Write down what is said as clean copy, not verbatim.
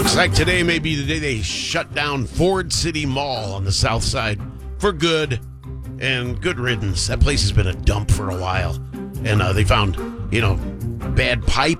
Looks like today may be the day they shut down Ford City Mall on the south side for good, and good riddance. That place has been a dump for a while, and they found, bad pipe